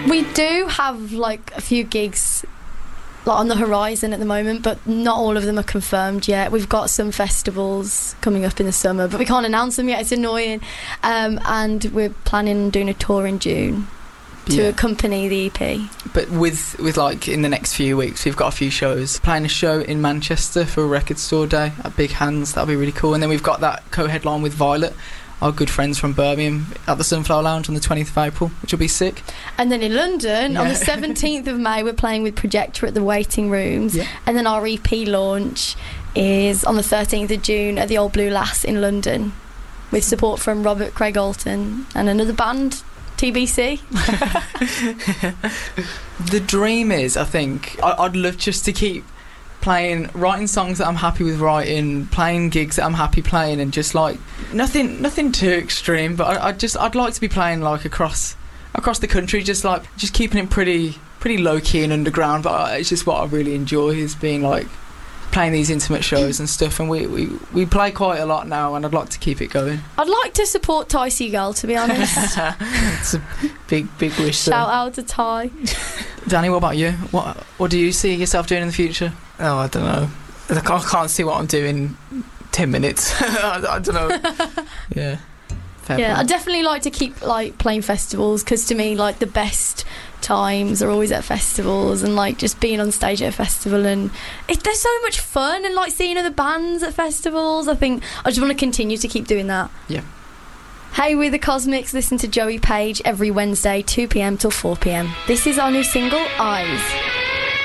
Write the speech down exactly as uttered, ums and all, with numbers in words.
We do have like a few gigs like on the horizon at the moment, but not all of them are confirmed yet. We've got some festivals coming up in the summer, but we can't announce them yet. It's annoying. Um, and we're planning on doing a tour in June to Yeah. accompany the E P. But with, with like in the next few weeks, we've got a few shows. Playing a show in Manchester for a record store day at Big Hands. That'll be really cool. And then we've got that co-headline with Violet, our good friends from Birmingham, at the Sunflower Lounge on the twentieth of April, which will be sick. And then in London, on Yeah. the seventeenth of May, we're playing with Projector at the Waiting Rooms. Yeah. And then our E P launch is on the thirteenth of June at the Old Blue Lass in London, with support from Robert Craig Alton and another band, T B C. The dream is, I think, I- I'd love just to keep playing, writing songs that I'm happy with writing, playing gigs that I'm happy playing, and just like nothing, nothing too extreme. But I, I just, I'd like to be playing like across, across the country, just like just keeping it pretty, pretty low key and underground. But I, it's just what I really enjoy is being like playing these intimate shows and stuff. And we, we, we play quite a lot now, and I'd like to keep it going. I'd like to support Ty Seagull, to be honest. It's a big, big wish. Shout out to Ty. Danny, what about you? What, what do you see yourself doing in the future? Oh, I don't know. I can't, I can't see what I'm doing in ten minutes. I, I don't know. Yeah. Fair Yeah, play. I'd definitely like to keep like playing festivals, because to me like the best times are always at festivals, and like just being on stage at a festival, and it, there's so much fun, and like seeing other bands at festivals. I think I just want to continue to keep doing that. Yeah. Hey, we're the Cosmics. Listen to Joey Page every Wednesday, two p.m. till four p.m. This is our new single, Eyes.